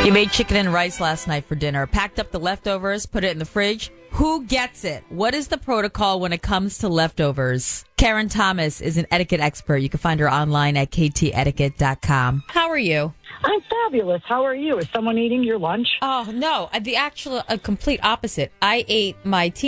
You made chicken and rice last night for dinner, packed up the leftovers, put it in the fridge. Who gets it? What is the protocol when it comes to leftovers? Karen Thomas is an etiquette expert. You can find her online at ktetiquette.com. How are you? I'm fabulous. How are you? Is someone eating your lunch? Oh, no. The complete opposite. I ate my